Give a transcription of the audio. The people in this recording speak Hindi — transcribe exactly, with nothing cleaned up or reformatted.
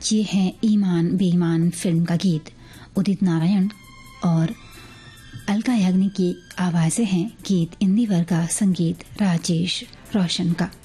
ये है ईमान बेईमान फिल्म का गीत। उदित नारायण और अलका याग्निक की आवाजें हैं। गीत इंदिवर का, संगीत राजेश रोशन का।